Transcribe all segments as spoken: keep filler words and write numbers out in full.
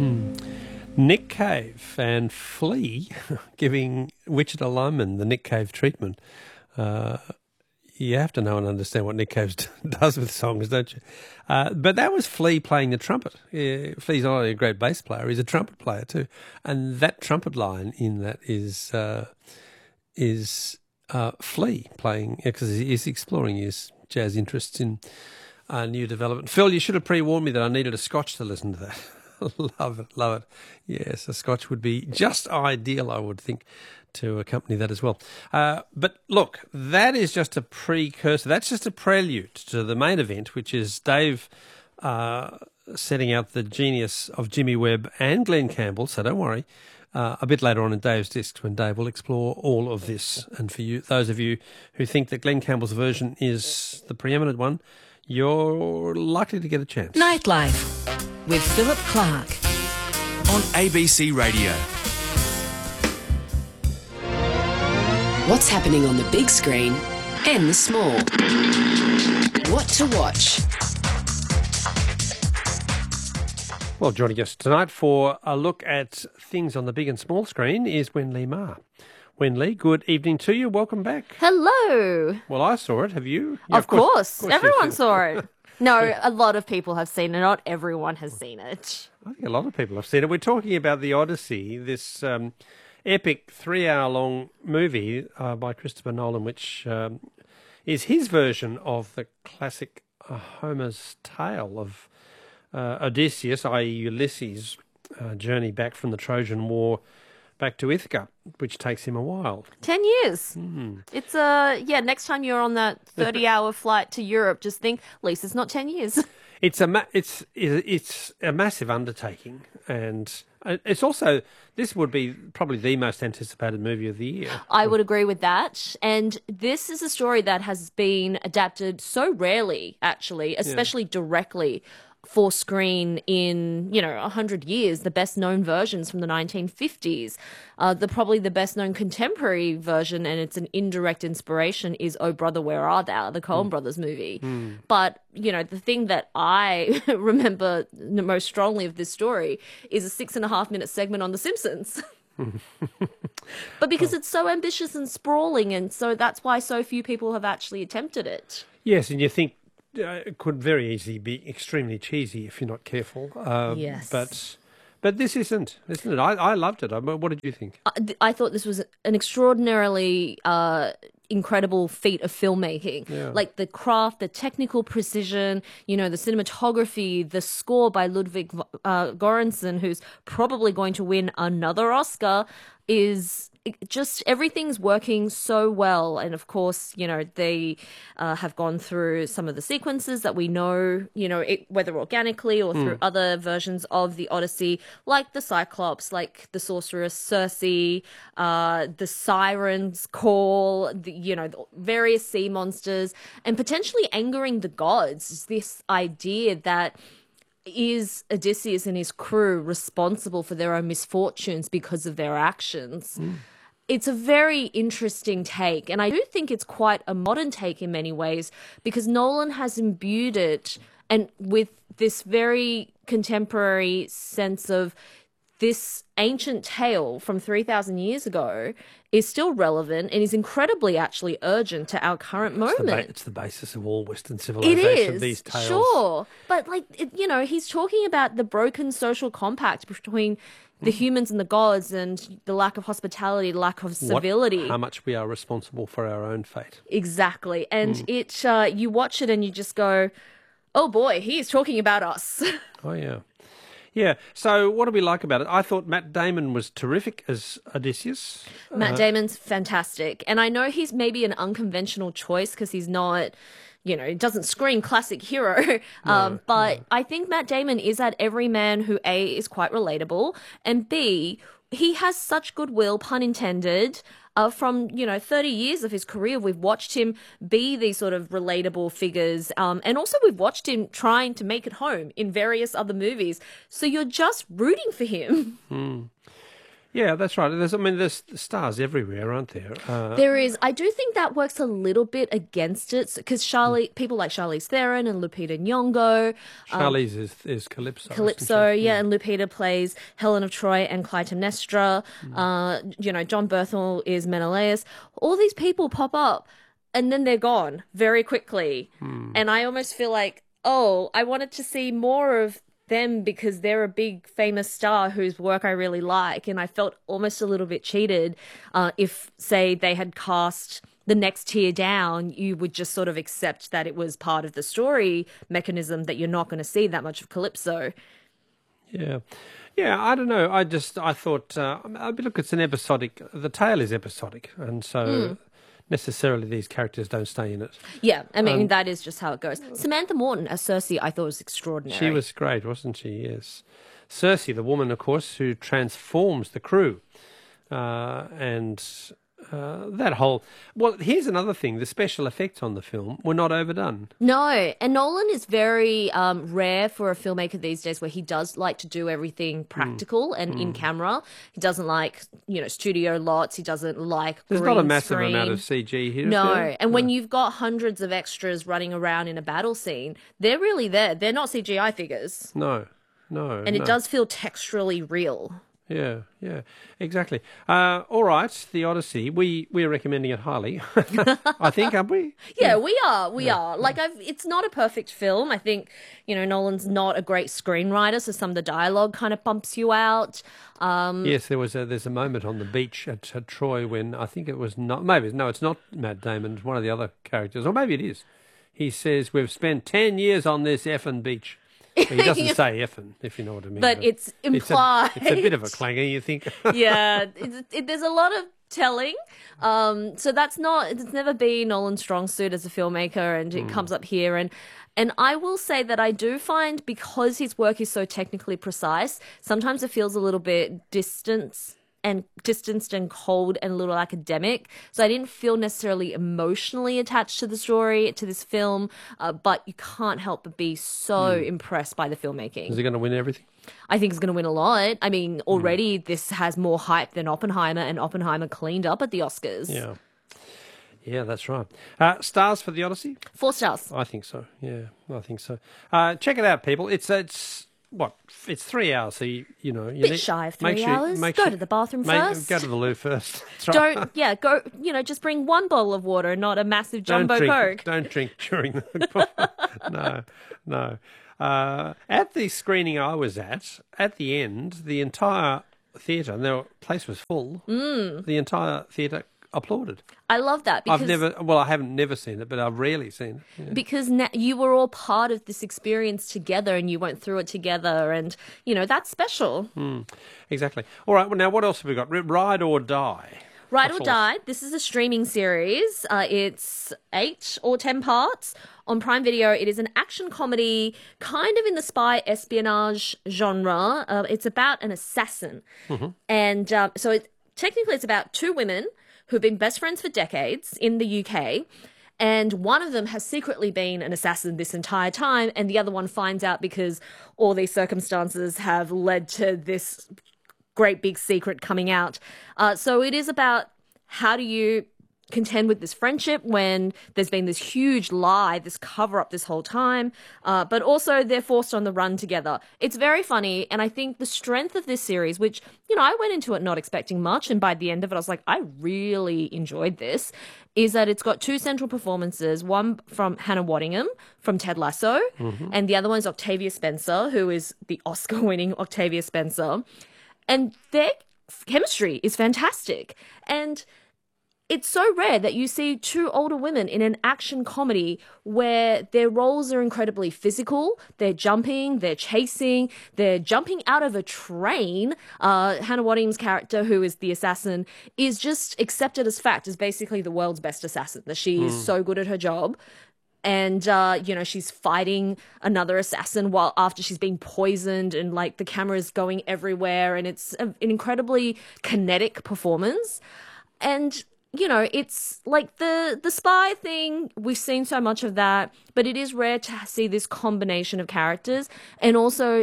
Nick Cave and Flea giving Wichita Lineman the Nick Cave treatment. Uh, you have to know and understand what Nick Cave does with songs, don't you? Uh, but that was Flea playing the trumpet. Yeah, Flea's not only a great bass player, he's a trumpet player too. And that trumpet line in that is uh, is uh, Flea playing, because he's exploring his jazz interests in uh, new development. Phil, you should have pre-warned me that I needed a scotch to listen to that. Love it, love it. Yes, a scotch would be just ideal, I would think, to accompany that as well. Uh, but look, that is just a precursor. That's just a prelude to the main event, which is Dave uh, setting out the genius of Jimmy Webb and Glenn Campbell. So don't worry. Uh, a bit later on in Dave's discs, when Dave will explore all of this. And for you, those of you who think that Glenn Campbell's version is the preeminent one, you're likely to get a chance. Nightlife with Philip Clark on A B C Radio. What's happening on the big screen and the small? What to watch? Well, joining us tonight for a look at things on the big and small screen is Wen Lee Ma. Wen Lee, good evening to you. Welcome back. Hello. Well, I saw it. Have you? Yeah, of, of course. course. Of course Everyone saw it. No, a lot of people have seen it. Not everyone has seen it. I think a lot of people have seen it. We're talking about The Odyssey, this um, epic three-hour-long movie uh, by Christopher Nolan, which um, is his version of the classic uh, Homer's tale of uh, Odysseus, that is. Ulysses' uh, journey back from the Trojan War back to Ithaca, which takes him a while. Ten years. Mm. It's, uh, yeah, next time you're on that thirty-hour flight to Europe, just think, at least it's not ten years. It's a, ma- it's, it's a massive undertaking, and it's also, this would be probably the most anticipated movie of the year. I would agree with that. And this is a story that has been adapted so rarely, actually, especially yeah. directly for screen in, you know, a hundred years. The best known versions from the nineteen fifties, uh, the probably the best known contemporary version, and it's an indirect inspiration, is Oh Brother, Where Art Thou, the Coen mm. Brothers movie. Mm. But, you know, the thing that I remember most strongly of this story is a six and a half minute segment on The Simpsons. But because oh. it's so ambitious and sprawling, and so that's why so few people have actually attempted it. Yes, and you think Uh, it could very easily be extremely cheesy if you're not careful. Um, yes. But but this isn't, isn't it? I, I loved it. I, what did you think? I, I thought this was an extraordinarily uh, incredible feat of filmmaking. Yeah. Like the craft, the technical precision, you know, the cinematography, the score by Ludwig uh, Göransson, who's probably going to win another Oscar, is just everything's working so well. And of course, you know, they uh, have gone through some of the sequences that we know, you know, it, whether organically or through mm. other versions of the Odyssey, like the Cyclops, like the sorceress Circe, uh, the Sirens call, the, you know, the various sea monsters, and potentially angering the gods. This idea that is Odysseus and his crew responsible for their own misfortunes because of their actions? Mm. It's a very interesting take, and I do think it's quite a modern take in many ways, because Nolan has imbued it and with this very contemporary sense of this ancient tale from three thousand years ago is still relevant and is incredibly actually urgent to our current moment. It's the, ba- it's the basis of all Western civilization, it is, these tales. Sure. But, like, it, you know, he's talking about the broken social compact between the humans and the gods, and the lack of hospitality, the lack of civility. What, how much we are responsible for our own fate. Exactly. And mm. it, uh, you watch it and you just go, oh boy, he is talking about us. Oh, yeah. Yeah, so what do we like about it? I thought Matt Damon was terrific as Odysseus. Matt uh, Damon's fantastic. And I know he's maybe an unconventional choice because he's not, you know, doesn't scream classic hero. No, um, but no. I think Matt Damon is that everyman who, A, is quite relatable, and B, he has such goodwill, pun intended. Uh, from, you know, thirty years of his career, we've watched him be these sort of relatable figures. Um, and also we've watched him trying to make it home in various other movies. So you're just rooting for him. Mm. Yeah, that's right. There's, I mean, there's stars everywhere, aren't there? Uh, There is. I do think that works a little bit against it because Charlie, people like Charlize Theron and Lupita Nyong'o, Charlize is, is Calypso. isn't Calypso, she? yeah, and Lupita plays Helen of Troy and Clytemnestra. Uh, you know, John Berthel is Menelaus. All these people pop up and then they're gone very quickly. And I almost feel like, oh, I wanted to see more of them because they're a big famous star whose work I really like, and I felt almost a little bit cheated uh, if, say, they had cast the next tier down, you would just sort of accept that it was part of the story mechanism that you're not going to see that much of Calypso. Yeah. Yeah, I don't know. I just, I thought, uh, I mean, look, it's an episodic, the tale is episodic, and so necessarily these characters don't stay in it. Yeah, I mean, Um, that is just how it goes. Samantha Morton as Cersei, I thought was extraordinary. She was great, wasn't she? Yes. Cersei, the woman, of course, who transforms the crew. Uh, and uh, that whole... Well, here's another thing. The special effects on the film were not overdone. No, and Nolan is very um, rare for a filmmaker these days where he does like to do everything practical and in camera. He doesn't like, you know, studio lots. He doesn't like There's green not a massive screen. amount of C G here. is No, there? and when you've got hundreds of extras running around in a battle scene, they're really there. They're not C G I figures. No, no. And no. it does feel texturally real. Yeah, yeah, exactly. Uh, all right, The Odyssey. We we're recommending it highly. I think, aren't we? Yeah, we are. We are. Like, I've. It's not a perfect film. I think, you know, Nolan's not a great screenwriter, so some of the dialogue kind of bumps you out. Um, Yes, there was a, there's a moment on the beach at, at Troy when I think it was not, maybe, no, it's not Matt Damon, it's one of the other characters, or maybe it is. He says, we've spent ten years on this effing beach. Well, he doesn't say effing, if you know what I mean. But it's implied. It's a, it's a bit of a clanger, you think. yeah, it, it, there's a lot of telling. Um, so that's not. It's never been Nolan's strong suit as a filmmaker, and it comes up here. And and I will say that I do find because his work is so technically precise, sometimes it feels a little bit distant and distanced and cold and a little academic. So I didn't feel necessarily emotionally attached to the story, to this film, uh, but you can't help but be so impressed by the filmmaking. Is he going to win everything? I think it's going to win a lot. I mean, already this has more hype than Oppenheimer, and Oppenheimer cleaned up at the Oscars. Yeah. Yeah, that's right. Uh, stars for The Odyssey? Four stars. I think so. Yeah, I think so. Uh, check it out, people. It's it's what? It's three hours. So you, you know, you Bit need- shy of make three sure- hours. make Go sure- to the bathroom make- first. Go to the loo first. That's right. Don't, yeah, go, you know, just bring one bottle of water, not a massive Don't jumbo drink, Coke. Don't drink during the. no, no. Uh, at the screening I was at, at the end, the entire theatre, and the place was full. Mm. The entire theatre applauded. I love that because I've never, well, I haven't never seen it, but I've rarely seen it. Yeah. because na- you were all part of this experience together and you went through it together, and you know that's special. Exactly. All right. Well, now what else have we got? R- Ride or Die. Ride That's or all. Die. This is a streaming series. Uh, it's eight or ten parts on Prime Video. It is an action comedy, kind of in the spy espionage genre. Uh, it's about an assassin, and um, so it, technically it's about two women who've been best friends for decades in the U K. And one of them has secretly been an assassin this entire time, and the other one finds out because all these circumstances have led to this great big secret coming out. Uh, so it is about how do you contend with this friendship when there's been this huge lie, this cover up this whole time, uh, but also they're forced on the run together. It's very funny, and I think the strength of this series, which, you know, I went into it not expecting much, and by the end of it I was like, I really enjoyed this, is that it's got two central performances, one from Hannah Waddingham from Ted Lasso, and the other one's Octavia Spencer, who is the Oscar-winning Octavia Spencer. And their chemistry is fantastic. And it's so rare that you see two older women in an action comedy where their roles are incredibly physical. They're jumping, they're chasing, they're jumping out of a train. Uh, Hannah Waddingham's character, who is the assassin, is just accepted as fact as basically the world's best assassin, that she is so good at her job. And, uh, you know, she's fighting another assassin while after she's been poisoned, and like the camera's going everywhere, and it's a, an incredibly kinetic performance. And, you know, it's like the, the spy thing. We've seen so much of that, but it is rare to see this combination of characters. And also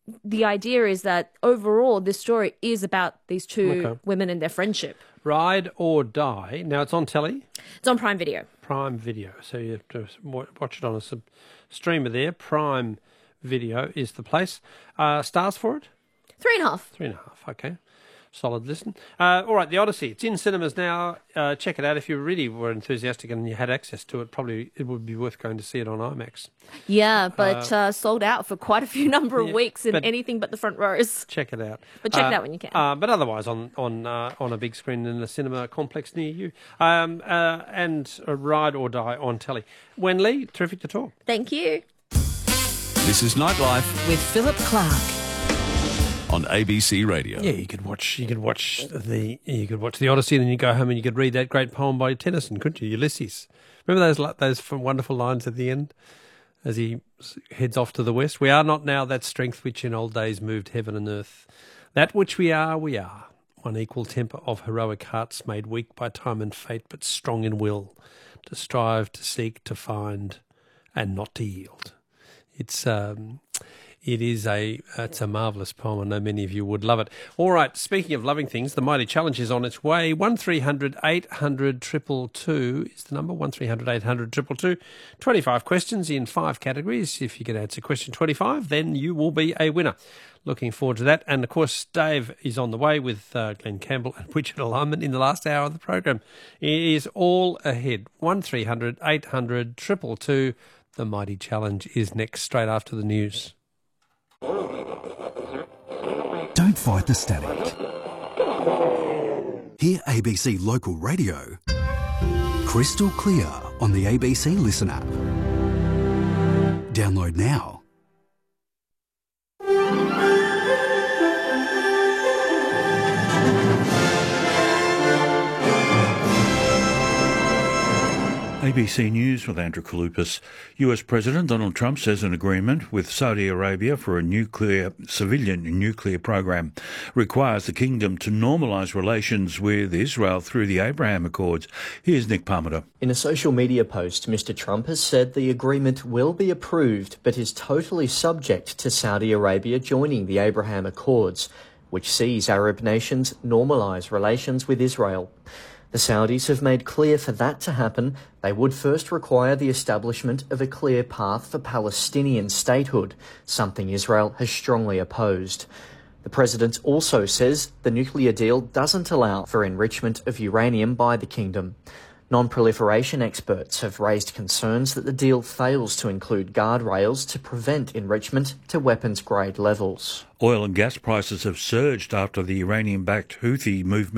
the idea is that overall, this story is about these two Okay. women and their friendship. Ride or Die. Now, it's on telly. It's on Prime Video. Prime Video. So you have to wa- watch it on a sub- streamer there. Prime Video is the place. Uh, stars for it? Three and a half. Three and a half, okay. Solid listen. Uh, all right, The Odyssey. It's in cinemas now. Uh, check it out. If you really were enthusiastic and you had access to it, probably it would be worth going to see it on IMAX. Yeah, but uh, sold out for quite a few number of yeah, weeks in but- anything but the front rows. Check it out. But check Uh, it out when you can. Uh, but otherwise, on on uh, on a big screen in a cinema complex near you. Um, uh, and a Ride or Die on telly. Wen Lee, terrific to talk. Thank you. This is Nightlife With Philip Clark. on A B C Radio. Yeah, you could watch. You could watch the. You could watch the Odyssey, and then you go home and you could read that great poem by Tennyson, couldn't you, Ulysses? Remember those li- those f- wonderful lines at the end, as he s- heads off to the west. We are not now that strength which in old days moved heaven and earth. That which we are, we are. One equal temper of heroic hearts, made weak by time and fate, but strong in will, to strive, to seek, to find, and not to yield. It's um, it is a it's a marvellous poem. I know many of you would love it. All right, speaking of loving things, the Mighty Challenge is on its way. One three hundred eight hundred triple two is the number. One three hundred eight hundred triple two. Twenty-five questions in five categories. If you can answer question twenty-five, then you will be a winner. Looking forward to that. And of course, Dave is on the way with uh, Glenn Campbell and Wichita Lyman in the last hour of the program. It is all ahead. One three hundred eight hundred triple two. The Mighty Challenge is next, straight after the news. Don't fight the static. Hear A B C Local Radio crystal clear on the A B C Listen app. Download now. A B C News with Andrew Kalupas. U S President Donald Trump says an agreement with Saudi Arabia for a nuclear civilian nuclear program requires the kingdom to normalise relations with Israel through the Abraham Accords. Here's Nick Parmenter. In a social media post, Mister Trump has said the agreement will be approved but is totally subject to Saudi Arabia joining the Abraham Accords, which sees Arab nations normalise relations with Israel. The Saudis have made clear for that to happen, they would first require the establishment of a clear path for Palestinian statehood, something Israel has strongly opposed. The president also says the nuclear deal doesn't allow for enrichment of uranium by the kingdom. Non-proliferation experts have raised concerns that the deal fails to include guardrails to prevent enrichment to weapons-grade levels. Oil and gas prices have surged after the Iranian-backed Houthi movement